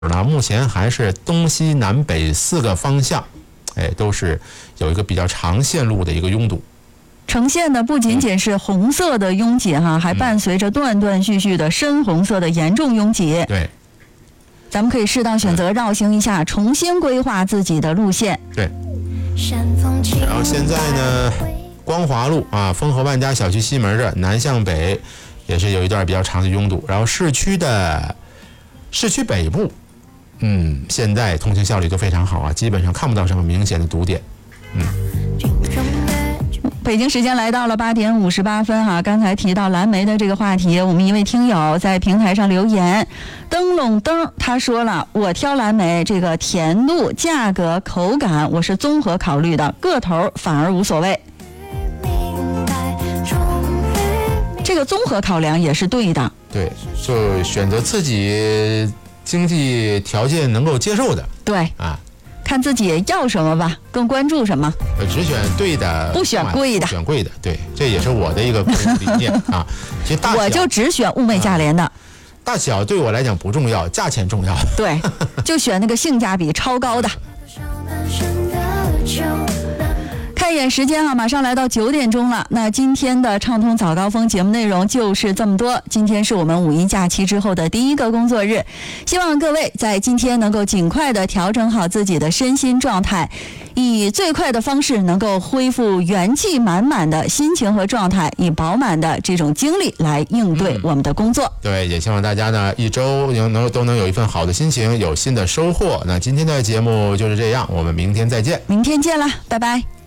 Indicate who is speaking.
Speaker 1: 呢，目前还是东西南北4个方向，都是有一个比较长线路的一个拥堵。
Speaker 2: 呈现的不仅仅是红色的拥挤哈，还伴随着断断续续的深红色的严重拥挤。
Speaker 1: 对，
Speaker 2: 咱们可以适当选择绕行一下，重新规划自己的路线。
Speaker 1: 对。然后现在呢，光华路啊，丰和万家小区西门这南向北也是有一段比较长的拥堵。然后市区北部，现在通行效率都非常好啊，基本上看不到什么明显的堵点。
Speaker 2: 北京时间来到了8点58分哈，刚才提到蓝莓的这个话题，我们一位听友在平台上留言，灯笼灯他说了，我挑蓝莓这个甜度、价格、口感我是综合考虑的，个头反而无所谓。这个综合考量也是对的。
Speaker 1: 对，就选择自己经济条件能够接受的。
Speaker 2: 对啊。看自己要什么吧，更关注什么。
Speaker 1: 只选对的，
Speaker 2: 不选贵的。
Speaker 1: 选贵的，对，这也是我的一个理念啊。其实大小
Speaker 2: 我就只选物美价廉的。
Speaker 1: 大小对我来讲不重要，价钱重要。
Speaker 2: 对，就选那个性价比超高的。看一眼时间啊，马上来到9点钟了。那今天的畅通早高峰节目内容就是这么多。今天是我们5一假期之后的第一个工作日，希望各位在今天能够尽快的调整好自己的身心状态，以最快的方式能够恢复元气满满的心情和状态，以饱满的这种精力来应对我们的工作。
Speaker 1: 对，也希望大家呢一周都能有一份好的心情，有新的收获。那今天的节目就是这样，我们明天再见。
Speaker 2: 明天见了，拜拜。